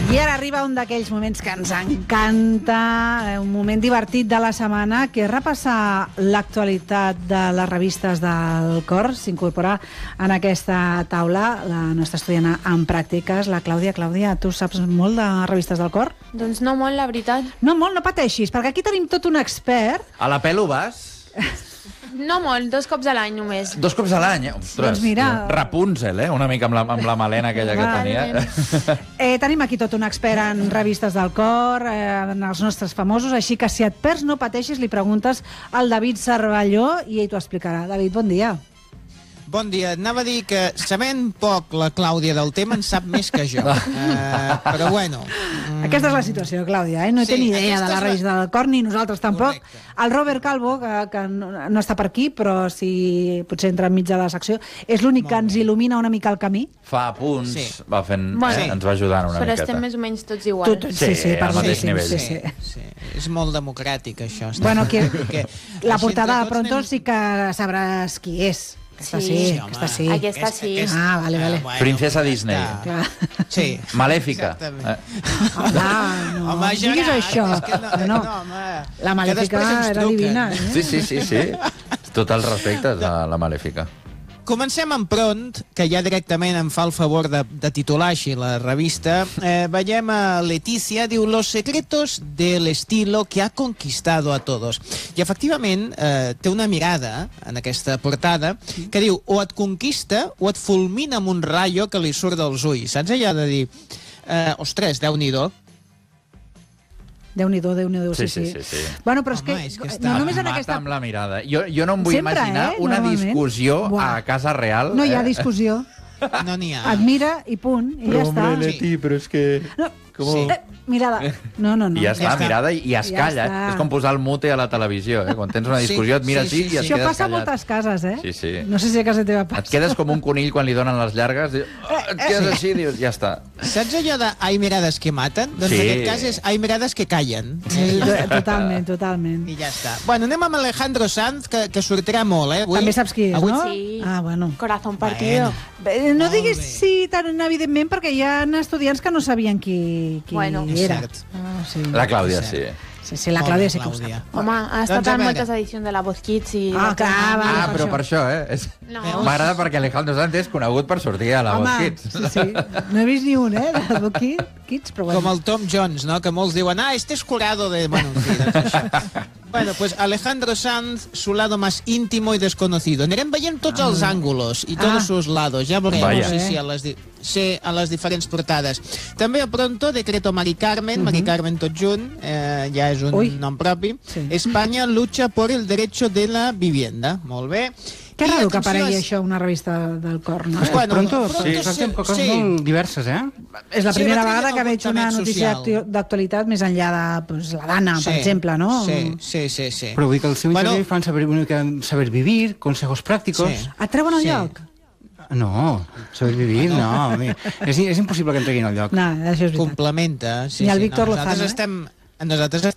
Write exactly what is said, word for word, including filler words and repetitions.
I ara arriba un d'aquells moments que ens encanta, un moment divertit de la setmana, que és repassar l'actualitat de les revistes del cor. S'incorpora en aquesta taula la nostra estudiant en pràctiques, la Clàudia. Clàudia, tu saps molt de revistes del cor? Doncs no molt, la veritat. No molt, no pateixis, perquè aquí tenim tot un expert. A la pelo vas? No molt, dos cops a l'any només. Dos cops a l'any? Ostres, Doncs mira... Rapunzel, eh? Una mica amb la, amb la melena aquella que tenia. Eh, tenim aquí tot un expert en revistes del cor, eh, en els nostres famosos, així que si et perds no pateixis, li preguntes al David Cervelló i ell t'ho explicarà. David, bon dia. Bon dia. Anava a dir que, sabent poc la Clàudia del tema, en sap més que jo. Uh, però bueno... Mm. Aquesta és la situació, Clàudia, eh? No sí, té ni idea de la revista la... del cor, ni nosaltres tampoc. Correcte. El Robert Calvo, que, que no, no està per aquí, però si potser entra enmig de la secció, és l'únic que ens il·lumina una mica el camí. Fa apunts, sí. va fent, bueno, eh? ens va ajudant una però miqueta. Però estem més o menys tots iguals. Tot, sí, sí, sí, per al mateix sí, nivell. Sí, sí. Sí, sí. És molt democràtic, això. Bueno, que, que, la portada de Pronto anem... sí que sabràs qui és. Aquesta sí, sí, aquesta sí. Aquesta sí. Aquest... Ah, vale, vale. Bueno, Princesa Disney. Clar. Sí. Malèfica. Eh? Home, no. Home, diguis Gerard, això. és que no, no, no, home, la Malèfica era divina. Eh? Sí, sí, sí, sí. Tot el respecte a la Malèfica. Comencem en Pront, que ja directament em fa el favor de, de titular així la revista. Eh, veiem a Leticia, diu Los secretos del estilo que ha conquistado a todos. I efectivament eh, té una mirada en aquesta portada que diu o et conquista o et fulmina amb un rayo que li surt dels ulls. Saps allò de dir, eh, ostres, Déu-n'hi-do. Déu-n'hi-do, Déu-n'hi-do, sí, sí, sí. sí, sí. Bueno, però és Home, que, és que no està... només en Mata aquesta... amb la mirada. Jo, jo no em vull Sempre, imaginar eh? una Normalment. discussió Buah. a Casa Real. No hi ha eh? discussió. No n'hi ha. Admira i punt, i ja està. Leti, però és que... No, Com... sí. eh, mirada. No, no, no. I ja està, Ja està. mirada, i es Ja calla. està. És com posar el mute a la televisió, eh? Quan tens una discussió et mires Sí, així sí, i et sí. Això quedes passa a callat. moltes cases, eh? Sí, sí. No sé si a casa teva passa. Et quedes com un conill quan li donen les llargues, dius, oh, et quedes així, dius, ja està. Saps allò de hay mirades que maten? Doncs Sí. en aquest cas és hay mirades que callen. Sí, totalment, totalment. I ja està. Bueno, anem amb Alejandro Sanz, que, que sortirà molt, eh? Avui. També saps qui és, Avui... no? Sí. Ah, bueno. Corazón partido. Bé, no Molt diguis bé. sí tan evidentment, perquè hi ha estudiants que no sabien qui, qui Bueno. És era. cert. Ah, sí. La Clàudia, sí. Sí, sí, la Molt Clàudia bé, sí que ho Clàudia. sap. Home, ha estat Doncs a en veure. moltes edicions de la Voz Kids i... Ah, clar, va. Ah, per però això. per això, eh? És... No. M'agrada perquè Alejandro Sanz és conegut per sortir a la Home, Voz Kids. sí, sí. No he vist ni un, eh, de Book Kids, però bueno. Com el Tom Jones, no? Que molts diuen, ah, este es curado de... Bueno, en fi, doncs això. Bueno, pues Alejandro Sanz, su lado más íntimo y desconocido. Anirem veient tots els àngulos i tots Ah. els seus lados. Ja veurem, Vaya. sí, sí, a les, di sí, a les diferents portades. També a Pronto, Decreto Mari Carmen, Mari Carmen tot junt, eh, ja és un Ui. nom propi. Sí. España lucha por el derecho de la vivienda. Molt bé. Que I raro que atenció, aparegui és- això a una revista del cor, no? Bueno, Pronto, Pronto sí. sí, Fem coses sí. molt diverses, eh? És la Sí, primera va tenir vegada que algun veig una apuntament notícia social. d'actualitat més enllà de pues, la Dana, per exemple, no? Sí, sí, sí. sí. Però vull dir que el seu Bueno. interior fan saber, una mica saber vivir, consejos prácticos... Sí. Et treuen al Sí. lloc? No, saber vivir, no. mi- És, és impossible que entreguin al lloc. No, això és veritat. Complementa. Sí, Ni el sí, Víctor no, Lozano, nosaltres eh? estem... Nosaltres estem